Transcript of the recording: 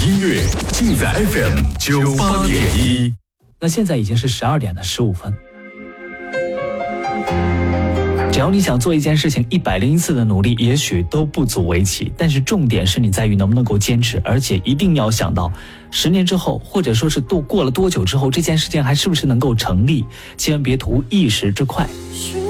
音乐尽在 FM98.1。 那现在已经是12点15分。只要你想做一件事情101次的努力，也许都不足为奇。但是重点是你在于能不能够坚持，而且一定要想到10年之后，或者说是过了多久之后，这件事情还是不是能够成立，千万别图一时之快。